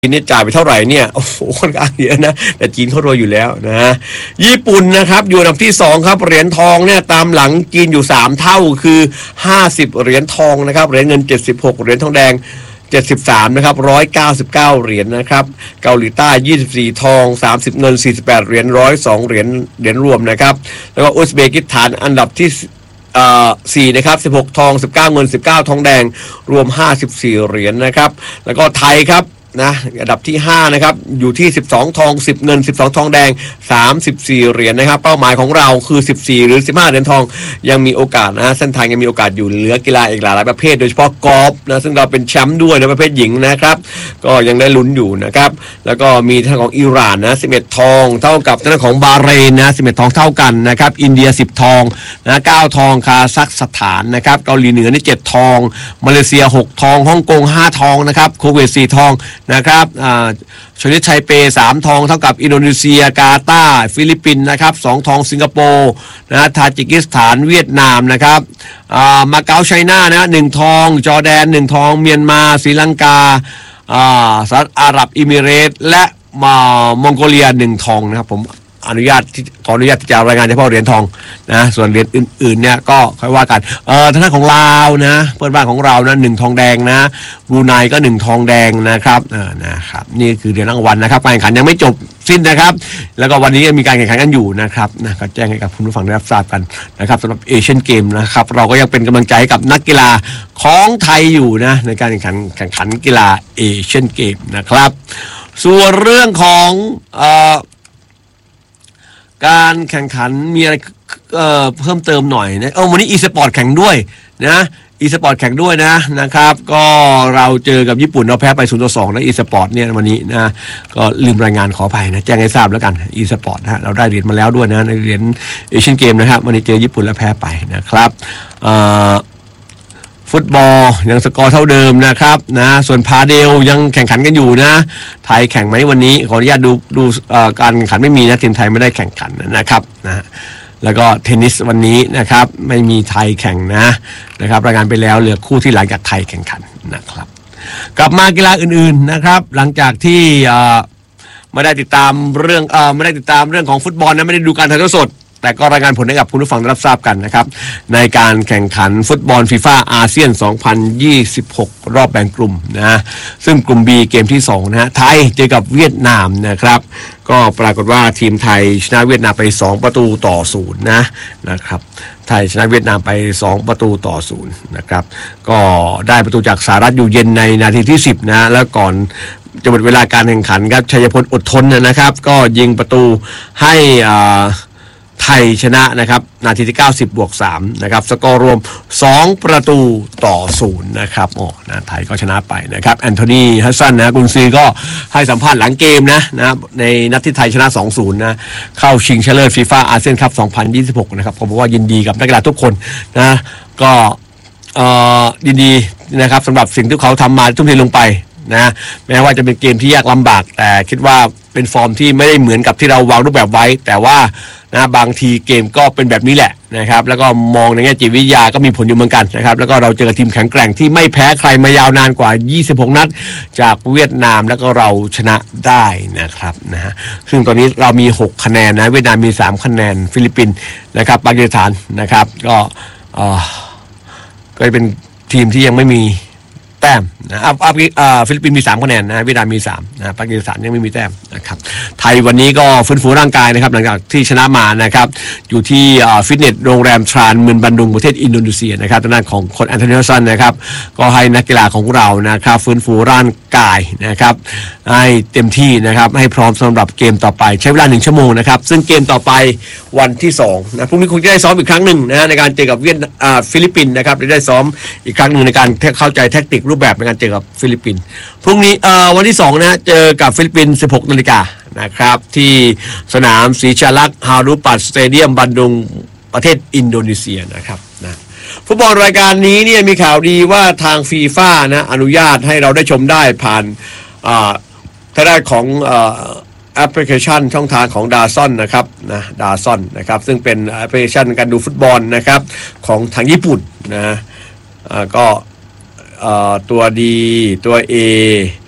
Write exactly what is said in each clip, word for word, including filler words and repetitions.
จีนนี่จ่ายไปเท่าไหร่เนี่ยโอ้โหค่อนข้างเยอะนะแต่จีนเขารวยอยู่แล้วนะญี่ปุ่นนะครับอยู่อันดับที่สองครับเหรียญทองเนี่ยตามหลังจีนอยู่สามเท่าคือห้าสิบเหรียญทองนะครับเหรียญเงินเจ็ดสิบหกเหรียญทองแดงเจ็ดสิบสามนะครับหนึ่งร้อยเก้าสิบเก้าเหรียญนะครับเกาหลีใต้ยี่สิบสี่ทองสามสิบเงินสี่สิบแปดเหรียญหนึ่งร้อยสองเหรียญเหรียญรวมนะครับแล้วก็อุซเบกิสถานอันดับที่อ่าสี่นะครับสิบหกทองสิบเก้าเงินสิบเก้าทองแดงรวมห้าสิบสี่เหรียญนะครับแล้วก็ไทยครับนะอันดับที่ห้านะครับอยู่ที่สิบสองทองสิบเงินสิบสองทองแดงสามสิบสี่เหรียญนะครับเป้าหมายของเราคือสิบสี่หรือสิบห้าเหรียญทองยังมีโอกาสนะเส้นทางยังมีโอกาสอยู่เหลือกีฬาอีกหลายประเภทโดยเฉพาะกอล์ฟนะซึ่งเราเป็นแชมป์ด้วยในประเภทหญิงนะครับก็ยังได้ลุ้นอยู่นะครับแล้วก็มีทางของอิหร่านนะสิบเอ็ดทองเท่ากับทางของบาห์เรนนะสิบเอ็ดทองเท่ากันนะครับอินเดียสิบทองนะเก้าทองคาซัคสถานนะครับเกาหลีเหนือนี่เจ็ดทองมาเลเซียหกทองฮ่องกงห้าทองนะครับคูเวตสี่ทองนะครับอ่าชนิดไทเปสามทองเท่ากับอินโดนีเซียกาตาร์ฟิลิปปินส์นะครับสองทองสิงคโปร์นะทาจิกิสถานเวียดนามนะครับอ่ามาเก๊าไชน่านะหนึ่งทองจอร์แดนหนึ่งทองเมียนมาศรีลังกาอ่าสหรัฐอาหรับเอมิเรตส์และมามองโกเลียหนึ่งทองนะครับผมอนุญาตที่ขออนุญาตที่จะรายงานเฉพาะเหรียญทองนะส่วนเหรียญอื่นๆเนี่ยก็ค่อยว่ากันเอ่อทางด้านของลาวนะเพื่อนบ้านของเรานะหนึ่งทองแดงนะบรูไนก็หนึ่งทองแดงนะครับเออนะครับนี่คือเหรียญรางวัลนะครับการแข่งขันยังไม่จบสิ้นนะครับแล้วก็วันนี้ยังมีการแข่งขันกันอยู่นะครับนะก็แจ้งให้กับคุณผู้ฟังได้รับทราบกันนะครับสำหรับเอเชียนเกมนะครับเราก็ยังเป็นกำลังใจให้กับนักกีฬาของไทยอยู่นะในการแข่งขันแข่งขันกีฬาเอเชียนเกมนะครับส่วนเรื่องของเอ่อการแข่งขันมีอะไรเอ่อเพิ่มเติมหน่อยนะเออวันนี้อีสปอร์ตแข่งด้วยนะอีสปอร์ตแข่งด้วยนะนะครับก็เราเจอกับญี่ปุ่นเราแพ้ไปศูนย์ต่อสองนะอีสปอร์ตเนี่ยวันนี้นะก็ลืมรายงานขออภัยนะแจ้งให้ทราบแล้วกันอีสปอร์ตนะเราได้เหรียญมาแล้วด้วยนะในเหรียญเอเชียนเกมนะครับวันนี้เจอญี่ปุ่นแล้วแพ้ไปนะครับเอ่อฟุตบอลยังสกอร์เท่าเดิมนะครับนะส่วนพาเดลยังแข่งขันกันอยู่นะไทยแข่งไหมวันนี้ขออนุญาตดูดูการแข่งขันไม่มีนะทีมไทยไม่ได้แข่งขันนะครับนะแล้วก็เทนนิสวันนี้นะครับไม่มีไทยแข่งนะนะครับรายงานไปแล้วเหลือคู่ที่หลังจากไทยแข่งขันนะครับกลับมากีฬาอื่นๆนะครับหลังจากที่ไม่ได้ติดตามเรื่องเอ่อไม่ได้ติดตามเรื่องของฟุตบอลนะไม่ได้ดูการถ่ายทอดสดแต่ก็รายงานผลให้กับคุณผู้ฟังได้รับทราบกันนะครับในการแข่งขันฟุตบอลฟีฟ่าอาเซียนสองพันยี่สิบหกรอบแบ่งกลุ่มนะซึ่งกลุ่ม B เกมที่สองนะฮะไทยเจอกับเวียดนามนะครับก็ปรากฏว่าทีมไทยชนะเวียดนามไปสองประตูต่อศูนย์นะนะครับไทยชนะเวียดนามไปสองประตูต่อศูนย์นะครับก็ได้ประตูจากสหรัฐอยู่เย็นในนาทีที่สิบนะแล้วก่อนจะหมดเวลาการแข่งขันครับชัยพลอดทนนะครับก็ยิงประตูให้อ่าไทยชนะนะครับนาทีที่เก้าสิบบวกสามนะครับสกอร์รวมสองประตูต่อศูนย์นะครับโอ้นะไทยก็ชนะไปนะครับแอนโทนีฮัสซันนะกุนซือก็ให้สัมภาษณ์หลังเกมนะนะในนัดที่ไทยชนะ สองศูนย์ นะเข้าชิงชนะเลิศฟีฟ่าอาเซียนคัพสองพันยี่สิบหกนะครับผมบอกว่ายินดีกับนักกีฬาทุกคนนะก็เอ่อยินดีนะครับสำหรับสิ่งที่เขาทำมาทุ่มเทลงไปนะแม้ว่าจะเป็นเกมที่ยากลำบากแต่คิดว่าเป็นฟอร์มที่ไม่ได้เหมือนกับที่เราวางรูปแบบไว้แต่ว่านะบางทีเกมก็เป็นแบบนี้แหละนะครับแล้วก็มองในแง่จิตวิทยาก็มีผลอยู่เหมือนกันนะครับแล้วก็เราเจอกับทีมแข็งแกร่งที่ไม่แพ้ใครมายาวนานกว่ายี่สิบหกนัดจากเวียดนามแล้วก็เราชนะได้นะครับนะฮะซึ่งตอนนี้เรามีหกคะแนนนะเวียดนามมีสามคะแนนฟิลิปปินส์นะครับปากีสถานนะครับก็เอ่อก็เป็นทีมที่ยังไม่มีแต้มนะอัพอัพอ่าฟิลิปปินส์มีสามคะแนนนะเวียดนามมีสามนะปากีสถานยังไม่มีแต้มนะครับไทยวันนี้ก็ฟื้นฟูร่างกายนะครับหลังจากที่ชนะมานะครับอยู่ที่ฟิตเนสโรงแรมทรานเมืองบันดุงประเทศอินโดนีเซียนะครับทางด้านของโค้ชแอนโทนี ฮัสซันนะครับก็ให้นักกีฬาของเรานะครับฟื้นฟูร่างกายนะครับให้เต็มที่นะครับให้พร้อมสำหรับเกมต่อไปใช้เวลาหนึ่งชั่วโมงนะครับซึ่งเกมต่อไปวันที่สองนะพรุ่งนี้คงจะได้ซ้อมอีกครั้งหนึ่งนะในการเจอกับเวียดอ่าฟิลิปปินส์นะครับได้ซ้อมอีกครั้งหนึ่งในการเข้าใจแทคติกรูปแบบในการเจอกับฟิลิปปินส์พรุ่งนี้เอ่อวันที่สองนะเจอกับฟิลิปปินส์ สิบหกนาฬิกานะครับที่สนามศรีชาลักษณ์ฮารุปัตสเตเดียมบันดุงประเทศอินโดนีเซียนะครับนะฟุตบอลรายการนี้เนี่ยมีข่าวดีว่าทางฟีฟ่านะอนุญาตให้เราได้ชมได้ผ่านอ่าทางด้านของเอ่อแอปพลิเคชันช่องทางของดาซอนนะครับนะดาซอนนะครับซึ่งเป็นแอปพลิเคชันการดูฟุตบอลนะครับของทางญี่ปุ่นนะอ่าก็ตัว D ตัว A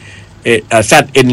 เอแซดเอ็น